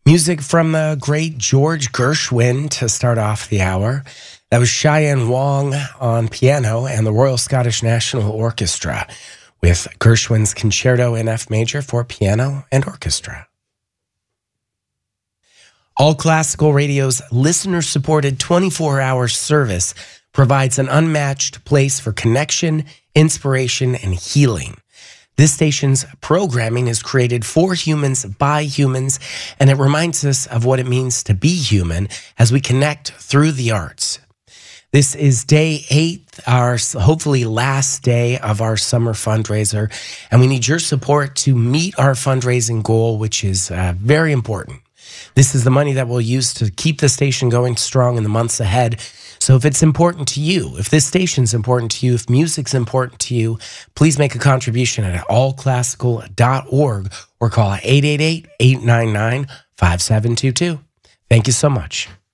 Music from the great George Gershwin to start off the hour. That was Cheyenne Wong on piano and the Royal Scottish National Orchestra with Gershwin's Concerto in F Major for piano and orchestra. All Classical Radio's listener-supported 24-hour service provides an unmatched place for connection, inspiration, and healing. This station's programming is created for humans, by humans, and it reminds us of what it means to be human as we connect through the arts. This is day 8, our hopefully last day of our summer fundraiser, and we need your support to meet our fundraising goal, which is very important. This is the money that we'll use to keep the station going strong in the months ahead. So if it's important to you, if this station's important to you, if music's important to you, please make a contribution at allclassical.org or call 888-899-5722. Thank you so much.